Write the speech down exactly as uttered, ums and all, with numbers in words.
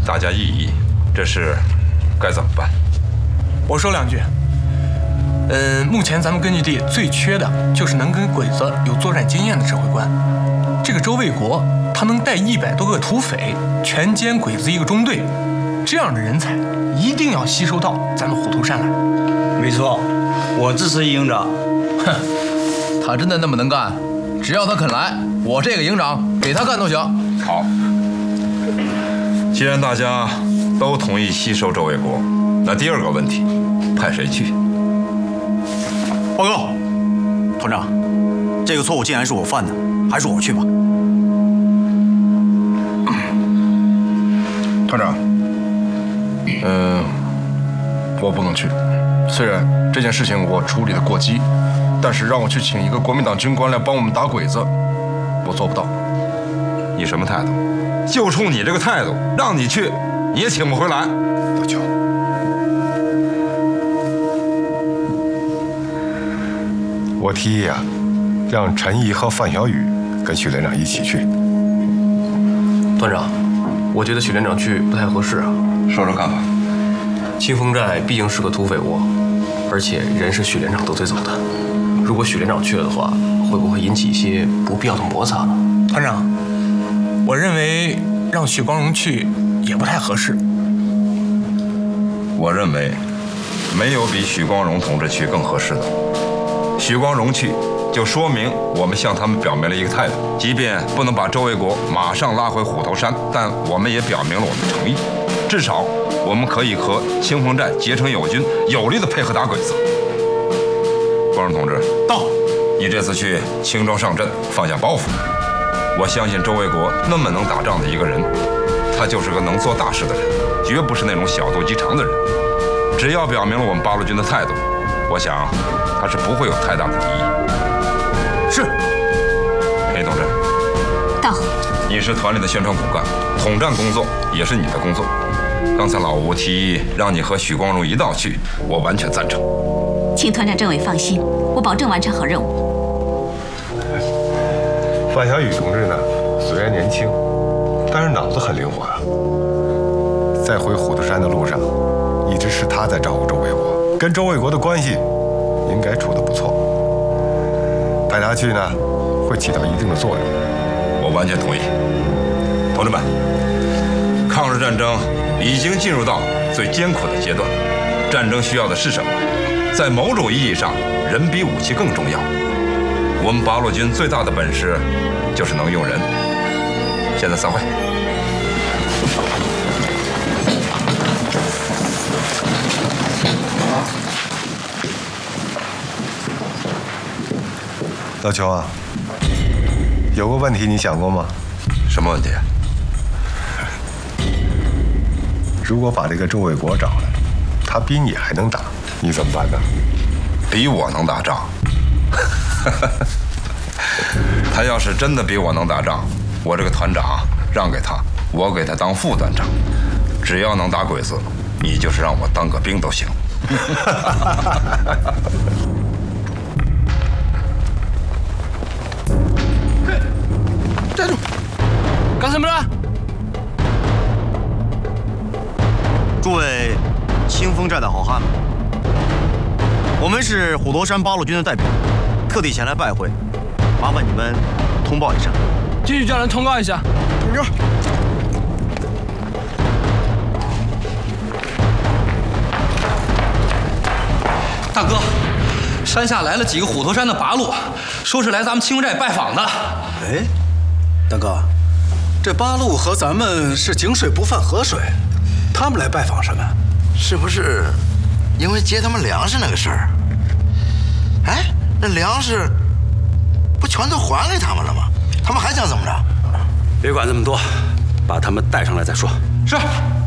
大家议议，这事该怎么办？ 我说两句。嗯，目前咱们根据地最缺的就是能跟鬼子有作战经验的指挥官。这个周卫国，他能带一百多个土匪，全歼鬼子一个中队，这样的人才一定要吸收到咱们虎头山来。 没错，我支持营长。 哼，他真的那么能干？只要他肯来，我这个营长给他干都行。 好，既然大家都同意吸收周卫国，那第二个问题，派谁去？ 报告，团长，这个错误既然是我犯的，还是我去吧。 团长，嗯，我不能去。虽然这件事情我处理的过激，但是让我去请一个国民党军官来帮我们打鬼子，我做不到。 你什么态度？就冲你这个态度，让你去，你也请不回来。 老邱，我提议啊，让陈毅和范小雨跟许连长一起去。 团长，我觉得许连长去不太合适啊。 说说看法。 清风寨毕竟是个土匪窝，而且人是许连长得罪走的。如果许连长去了的话，会不会引起一些不必要的摩擦呢？ 团长，我认为让许光荣去也不太合适。 我认为，没有比许光荣同志去更合适的。许光荣去，就说明我们向他们表明了一个态度，即便不能把周卫国马上拉回虎头山，但我们也表明了我们的诚意。至少，我们可以和清风寨结成友军，有力的配合打鬼子。光荣同志， 到。 你这次去轻装上阵，放下包袱。我相信周卫国那么能打仗的一个人，他就是个能做大事的人，绝不是那种小肚鸡肠的人。只要表明了我们八路军的态度，我想他是不会有太大的敌意。 是。 裴同志， 到。 你是团里的宣传骨干，统战工作也是你的工作。刚才老吴提议让你和许光荣一道去，我完全赞成。 请团长政委放心，我保证完成好任务。 范小雨同志呢，虽然年轻，但是脑子很灵活啊。在回虎头山的路上，一直是他在照顾周卫国，跟周卫国的关系应该处得不错。派他去呢，会起到一定的作用。 我完全同意。同志们，抗日战争已经进入到最艰苦的阶段，战争需要的是什么？在某种意义上，人比武器更重要。我们八路军最大的本事就是能用人。现在散会。 老邱啊，有个问题你想过吗？ 什么问题？ 如果把这个周卫国找来，他比你还能打，你怎么办呢？ 比我能打仗？他要是真的比我能打仗，我这个团长让给他，我给他当副团长。只要能打鬼子，你就是让我当个兵都行。 站住！干什么呢？ 诸位清风寨的好汉们，我们是虎头山八路军的代表，特地前来拜会，麻烦你们通报一声。 继续叫人通告一下。同志。 大哥，山下来了几个虎头山的八路，说是来咱们清风寨拜访的。 哎，大哥，这八路和咱们是井水不犯河水，他们来拜访什么？ 是不是因为接他们粮食那个事儿？哎，那粮食不全都还给他们了吗？他们还想怎么着？ 别管这么多，把他们带上来再说。 是。